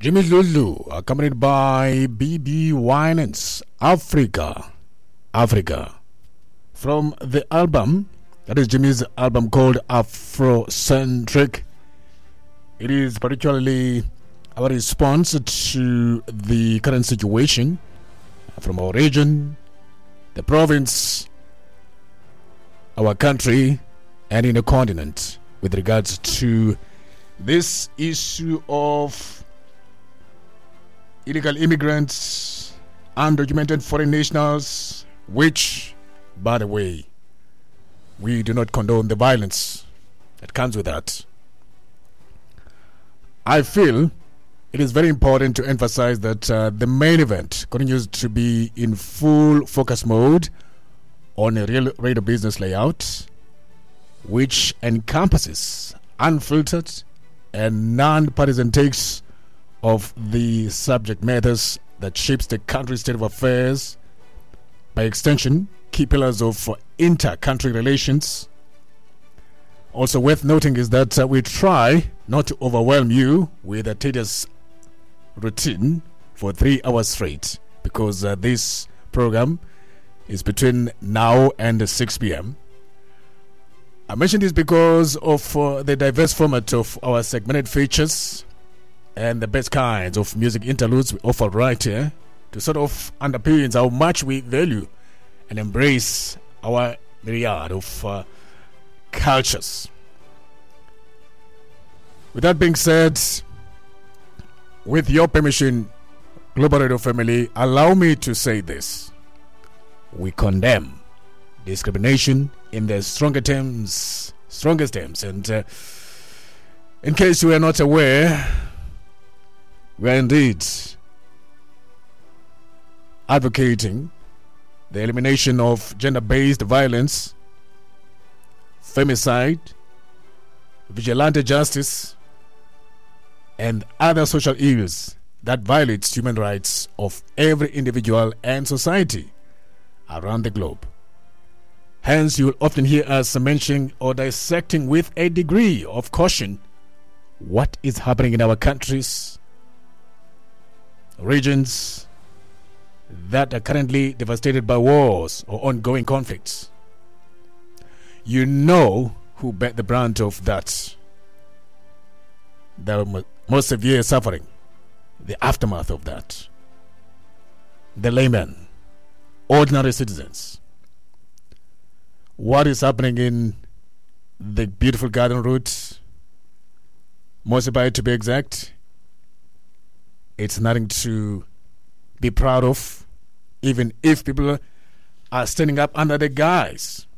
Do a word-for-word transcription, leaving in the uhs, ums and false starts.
Jimmy Lulu, accompanied by B B Winans, Africa, Africa. From the album, that is Jimmy's album called Afrocentric. It is particularly our response to the current situation from our region, the province, our country, and in the continent with regards to this issue of illegal immigrants, undocumented foreign nationals, which, by the way, we do not condone the violence that comes with that. I feel it is very important to emphasize that uh, the main event continues to be in full focus mode on a real radio business layout, which encompasses unfiltered and non-partisan takes of the subject matters that shapes the country's state of affairs, by extension, key pillars of inter-country relations. Also worth noting is that uh, we try not to overwhelm you with a tedious routine for three hours straight, because uh, this program is between now and six p.m. I mention this because of uh, the diverse format of our segmented features and the best kinds of music interludes we offer right here to sort of underpins how much we value and embrace our myriad of uh, cultures. With that being said, with your permission, Global Radio family, allow me to say this. We condemn discrimination in the stronger terms, strongest terms, and uh, in case you are not aware, we are indeed advocating the elimination of gender-based violence, femicide, vigilante justice, and other social ills that violates human rights of every individual and society around the globe. Hence, you will often hear us mentioning or dissecting with a degree of caution what is happening in our countries, regions that are currently devastated by wars or ongoing conflicts. You know who bear the brunt of that, the most severe suffering, the aftermath of that. The laymen, ordinary citizens. What is happening in the beautiful garden route, Mosibai to be exact, it's nothing to be proud of, even if people are standing up under the guise